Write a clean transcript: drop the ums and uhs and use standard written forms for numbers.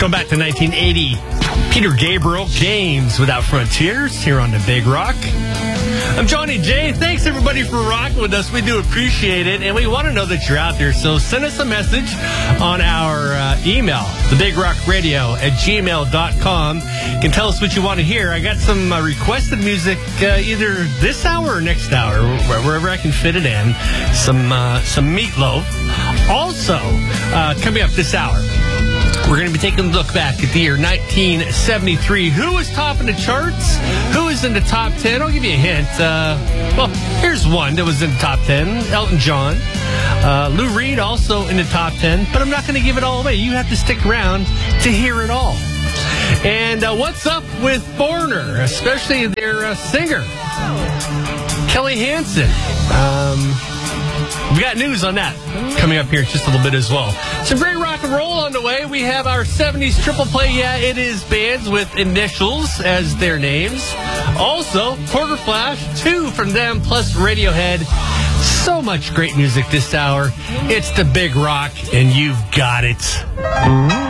Going back to 1980, Peter Gabriel, Games Without Frontiers, here on the Big Rock. I'm Johnny J. Thanks, everybody, for rocking with us. We do appreciate it, and we want to know that you're out there. So send us a message on our email, thebigrockradio@gmail.com. You can tell us what you want to hear. I got some requested music either this hour or next hour, wherever I can fit it in. Some Meatloaf. Also, coming up this hour, we're going to be taking a look back at the year 1973. Who was topping the charts? Who is in the top 10? I'll give you a hint. Well, here's one that was in the top 10. Elton John. Lou Reed also in the top 10. But I'm not going to give it all away. You have to stick around to hear it all. And what's up with Foreigner, especially their singer, Kelly Hansen? We got news on that coming up here in just a little bit as well. Some great rock and roll on the way. We have our 70s triple play. Yeah, it is bands with initials as their names. Also, Quarter Flash, 2 from them, plus Radiohead. So much great music this hour. It's the Big Rock, and you've got it.